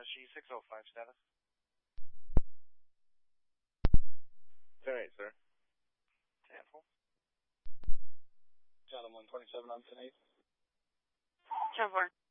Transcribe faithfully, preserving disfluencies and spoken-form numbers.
G six oh five status. ten eight, sir. ten four. Gentleman, twenty-seven on ten eight. ten four.